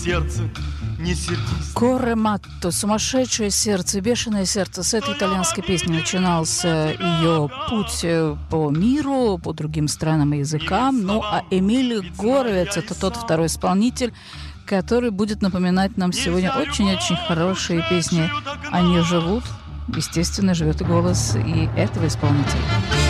сердце, не сердись. Корре матто, сумасшедшее сердце, бешеное сердце. С этой итальянской песни начинался ее путь по миру, по другим странам и языкам. Ну, а Эмиль Горовец — это тот второй исполнитель, который будет напоминать нам сегодня очень-очень хорошие песни. Они живут, естественно, живет и голос и этого исполнителя.